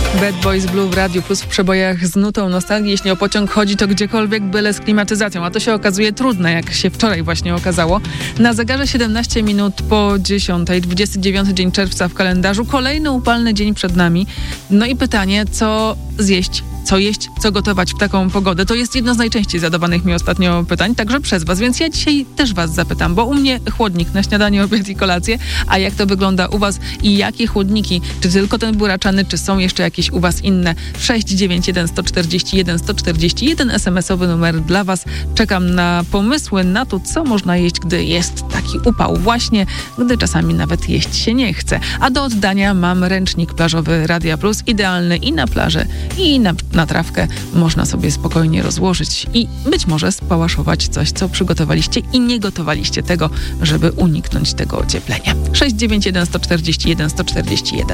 Bad Boys Blue w Radiu Plus w przebojach z nutą nostalgii. Jeśli o pociąg chodzi, to gdziekolwiek, byle z klimatyzacją. A to się okazuje trudne, jak się wczoraj właśnie okazało. Na zegarze 17 minut po 10, 29 dzień czerwca w kalendarzu. Kolejny upalny dzień przed nami. No i pytanie, co zjeść? Co jeść, co gotować w taką pogodę? To jest jedno z najczęściej zadawanych mi ostatnio pytań, także przez was. Więc ja dzisiaj też was zapytam, bo u mnie chłodnik na śniadanie, obiad i kolację. A jak to wygląda u was i jakie chłodniki? Czy tylko ten buraczany, czy są jeszcze jakieś u was inne? 691 141 141 SMS-owy numer dla was. Czekam na pomysły na to, co można jeść, gdy jest taki upał. Właśnie, gdy czasami nawet jeść się nie chce. A do oddania mam ręcznik plażowy Radia Plus, idealny i na plażę, i na trawkę. Można sobie spokojnie rozłożyć i być może spałaszować coś, co przygotowaliście i nie gotowaliście tego, żeby uniknąć tego ocieplenia. 691 141 141.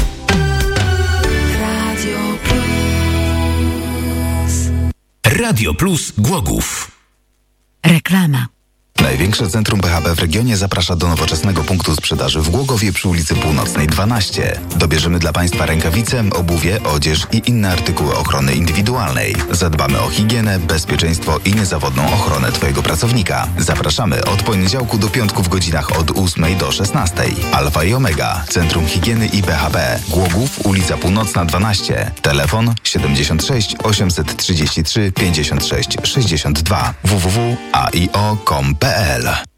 Radio Plus Głogów. Reklama. Największe centrum PHP w regionie zaprasza do nowoczesnego punktu sprzedaży w Głogowie przy ulicy Północnej 12. Dobierzemy dla Państwa rękawice, obuwie, odzież i inne artykuły ochrony indywidualnej. Zadbamy o higienę, bezpieczeństwo i niezawodną ochronę Twojego pracownika. Zapraszamy od poniedziałku do piątku w godzinach od 8 do 16. Alfa i Omega, Centrum Higieny i PHP. Głogów, ulica Północna 12. Telefon 76 833 56 62 www.aio.com.pl